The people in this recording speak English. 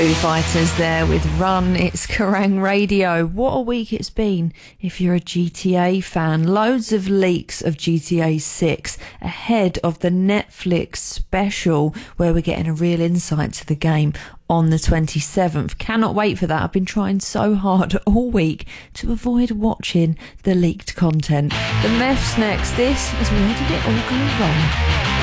Foo Fighters there with Run. It's Kerrang Radio. What a week it's been if you're a GTA fan. Loads of leaks of GTA 6 ahead of the Netflix special where we're getting a real insight to the game on the 27th. Cannot wait for that. I've been trying so hard all week to avoid watching the leaked content. The Meth's next. This is Where Did It All Go Wrong?